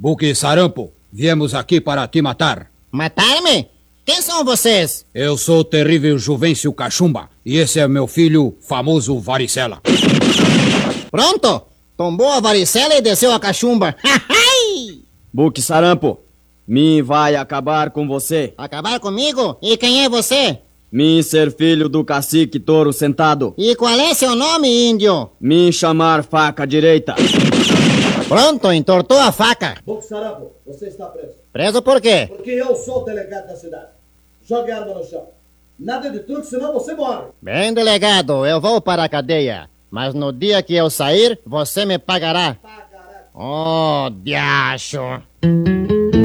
Buque Sarampo, viemos aqui para te matar. Matar-me? Quem são vocês? Eu sou o terrível Juvencio Cachumba e esse é meu filho, famoso Varicela. Pronto! Tombou a varicela e desceu a cachumba. Buque Sarampo, mim vai acabar com você. Acabar comigo? E quem é você? Mim ser filho do cacique Touro Sentado. E qual é seu nome, índio? Mim chamar Faca Direita. Pronto, entortou a faca. Buque Sarampo, você está preso. Preso por quê? Porque eu sou o delegado da cidade. Jogue a arma no chão. Nada de truque, senão você morre. Bem, delegado, eu vou para a cadeia. Mas no dia que eu sair, você me pagará. Pagará. Oh, diacho!